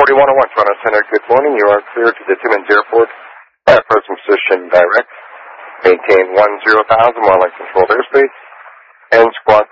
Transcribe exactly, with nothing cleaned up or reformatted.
forty-one oh one Toronto Center, good morning. You are clear to the Timmins Airport. At present position direct. Maintain one zero thousand while in controlled airspace. And squawk